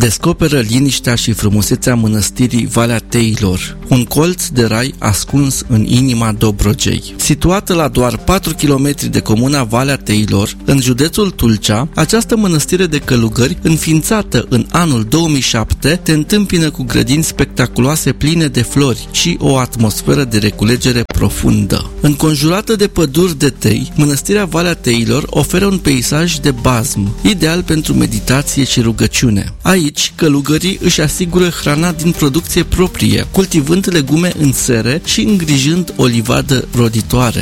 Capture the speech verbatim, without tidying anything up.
descoperă liniștea și frumusețea mănăstirii Valea Teilor, un colț de rai ascuns în inima Dobrogei. Situată la doar patru kilometri de comuna Valea Teilor, în județul Tulcea, această mănăstire de călugări, înființată în anul două mii șapte, te întâmpină cu grădini spectaculoase pline de flori și o atmosferă de reculegere profundă. Înconjurată de păduri de tei, mănăstirea Valea Teilor oferă un peisaj de bazm, ideal pentru meditație și rugăciune. Aici, călugării își asigură hrana din producție proprie, cultivând legume în sere și îngrijând o livadă roditoare.